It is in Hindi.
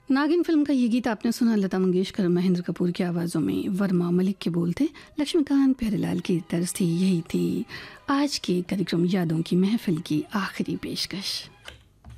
नागिन फिल्म का ये गीत आपने सुना लता मंगेशकर महेंद्र कपूर की आवाज़ों में। वर्मा मलिक के बोल थे, लक्ष्मीकांत प्यारेलाल की तर्ज थी। यही थी आज के कार्यक्रम यादों की महफिल की आखिरी पेशकश।